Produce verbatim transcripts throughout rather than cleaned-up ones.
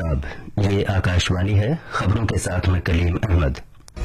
आदाब, ये आकाशवाणी है। खबरों के साथ मैं कलीम अहमद।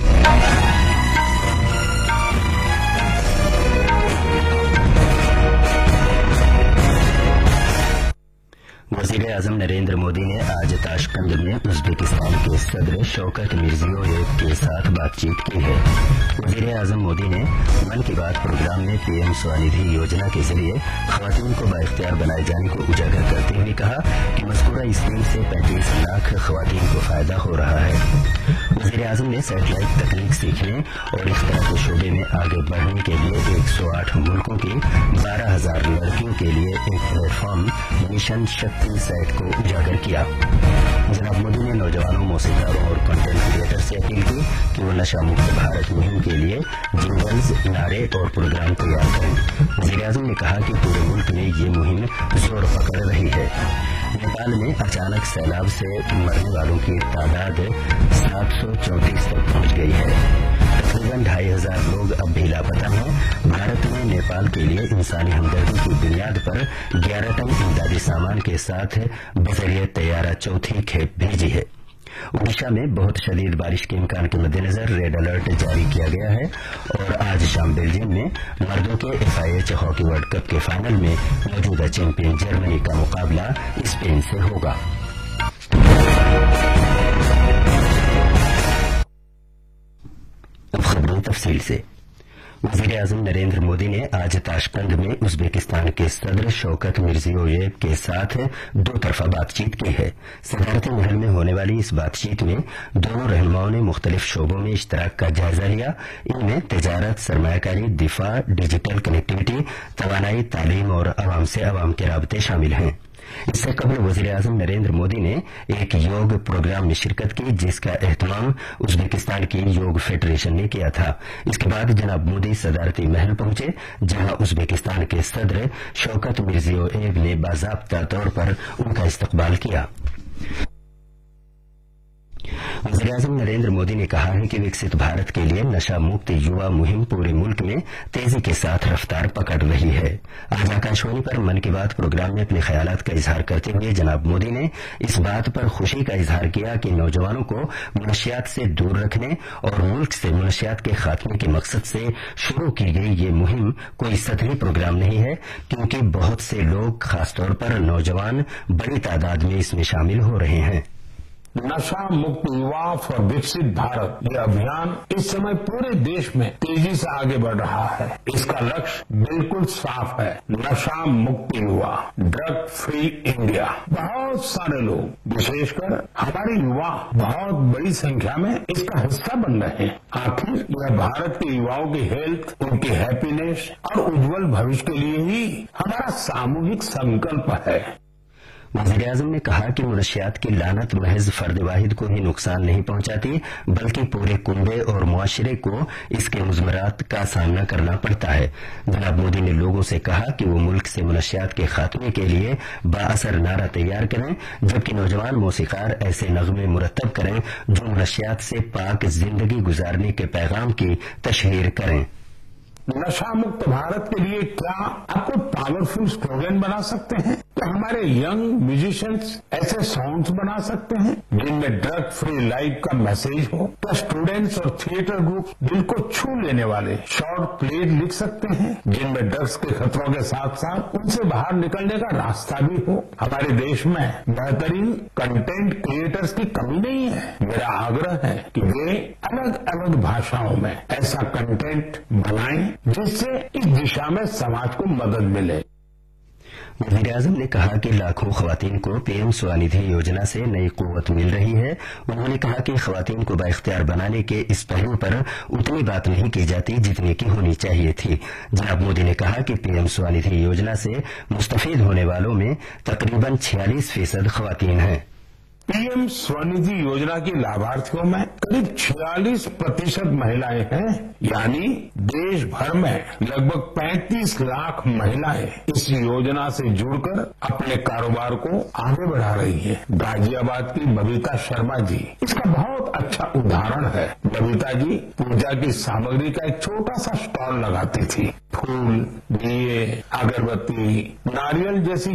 वजीर आजम नरेंद्र मोदी ने आज ताशकंद में उज्बेकिस्तान के सदर शौकत मिर्जियोयेव के साथ बातचीत की है। वजीर आजम मोदी ने मन की बात प्रोग्राम में पीएम स्वनिधि योजना के जरिए खवातीन को बाइख्तियार बनाए जाने को उजागर करते हुए कहा कि मज़कूरा स्कीम से पैंतीस लाख खवातीन को फायदा हो रहा है। वजीर आजम ने सैटेलाइट तकनीक सीखने और इख्तियार के शोबे में आगे बढ़ने के लिए एक सौ आठ मुल्कों की बारह हजार लड़कियों के लिए एक प्लेटफॉर्म मिशन शक्ति साइट को उजागर किया। जनाब मोदी ने नौजवानों, मौसीकारों और कंटेंट क्रिएटर से अपील की कि वो नशा मुक्त भारत मुहिम के लिए जिंगल्स, नारे और प्रोग्राम तैयार करें। वजीर आजम ने कहा कि पूरे मुल्क में ये मुहिम जोर पकड़ रही है। नेपाल में अचानक सैलाब से मरने वालों की तादाद सात सौ चौंतीस तक पहुंच गई है। तकरीबन ढाई हजार लोग अब भी लापता हैं। भारत ने नेपाल के लिए इंसानी हमदर्दी की बुनियाद पर ग्यारह टन इमदादी सामान के साथ बजरिया तैयारा चौथी खेप भेजी है। ओडिशा में बहुत शदीद बारिश के इम्कान के मद्देनजर रेड अलर्ट जारी किया गया है और आज शाम बेल्जियम में मर्दों के एफआईएच हॉकी वर्ल्ड कप के फाइनल में मौजूदा चैंपियन जर्मनी का मुकाबला स्पेन से होगा। अब खबरें तफसील से। वजीर आजम नरेंद्र मोदी ने आज ताशकंद में उज्बेकिस्तान के सदर शौकत मिर्जियोयेव के साथ दो तरफा बातचीत की है। सदारती महल में होने वाली इस बातचीत में दोनों रहनुमाओं ने मुख्तलिफ शोबों में इश्तराक का जायजा लिया। इनमें तजारत, सरमायाकारी, दिफा, डिजिटल कनेक्टिविटी, तवानाई, तालीम और अवाम से अवाम के राबते शामिल हैं। इससे कबल वजीर आजम नरेंद्र मोदी ने एक योग प्रोग्राम में शिरकत की जिसका एहतमाम उज्बेकिस्तान की योग फेडरेशन ने किया था। इसके बाद जनाब मोदी सदारती महल पहुंचे जहां उज्बेकिस्तान के सदर शौकत मिर्जियोयेव ने बाज़ाब्ता तौर पर उनका इस्तकबाल किया। वज़ीर आज़म नरेंद्र मोदी ने कहा है कि विकसित भारत के लिए नशा मुक्त युवा मुहिम पूरे मुल्क में तेजी के साथ रफ्तार पकड़ रही है। आज आकाशवाणी पर मन की बात प्रोग्राम में अपने ख्यालात का इजहार करते हुए जनाब मोदी ने इस बात पर खुशी का इजहार किया कि नौजवानों को मुनशियात से दूर रखने और मुल्क से मुनशियात के खात्मे के मकसद से शुरू की गई ये मुहिम कोई सतही प्रोग्राम नहीं है, क्योंकि बहुत से लोग, खासतौर पर नौजवान, बड़ी तादाद में इसमें शामिल हो रहे हैं। नशा मुक्त युवा फॉर विकसित भारत ये अभियान इस समय पूरे देश में तेजी से आगे बढ़ रहा है। इसका लक्ष्य बिल्कुल साफ है, नशा मुक्त युवा, ड्रग फ्री इंडिया। बहुत सारे लोग, विशेषकर हमारे युवा, बहुत बड़ी संख्या में इसका हिस्सा बन रहे हैं। आखिर यह भारत के युवाओं की हेल्थ, उनकी हैप्पीनेस और उज्जवल भविष्य के लिए ही हमारा सामूहिक संकल्प है। वज़ीर आज़म ने कहा कि मुनशियात की लानत महज फर्द वाहिद को ही नुकसान नहीं पहुंचाती, बल्कि पूरे कुंबे और मुआशरे को इसके मुज़मरात का सामना करना पड़ता है। जनाब मोदी ने लोगों से कहा कि वो मुल्क से मुनशियात के खात्मे के लिए बाअसर नारा तैयार करें, जबकि नौजवान मौसीकार ऐसे नगमे मुरतब करें जो मुनशियात से पाक जिंदगी गुजारने के पैगाम की तशहीर करें। नशा मुक्त भारत के लिए क्या आपको पावरफुल स्लोगन बना सकते हैं? क्या हमारे यंग म्यूजिशियंस ऐसे सॉन्ग्स बना सकते हैं जिनमें ड्रग फ्री लाइफ का मैसेज हो? क्या स्टूडेंट्स और थिएटर ग्रुप दिल को छू लेने वाले शॉर्ट प्ले लिख सकते हैं जिनमें ड्रग्स के खतरों के साथ साथ उनसे बाहर निकलने का रास्ता भी हो? हमारे देश में बेहतरीन कंटेंट क्रिएटर्स की कमी नहीं है। मेरा आग्रह है कि वे अलग अलग भाषाओं में ऐसा कंटेंट बनाएं जिससे इस दिशा में समाज को मदद मिले। वज़ीर आज़म ने कहा कि लाखों खवातीन को पीएम स्वनिधि योजना से नई कुव्वत मिल रही है। उन्होंने कहा कि खवातीन को बाइख्तियार बनाने के इस पहलू पर उतनी बात नहीं की जाती जितनी की होनी चाहिए थी। जनाब मोदी ने कहा कि पीएम स्वनिधि योजना से मुस्तफीद होने वालों में तकरीबन छियालीस फीसद खवातीन हैं। पीएम स्वनिधि योजना की लाभार्थियों में करीब छियालीस प्रतिशत महिलाएं हैं, यानी देश भर में लगभग पैंतीस लाख महिलाएं इस योजना से जुड़कर अपने कारोबार को आगे बढ़ा रही हैं। गाजियाबाद की बबीता शर्मा जी इसका बहुत अच्छा उदाहरण है। बबीता जी पूजा की सामग्री का एक छोटा सा स्टॉल लगाती थी। फूल, दिए, अगरबत्ती, नारियल जैसी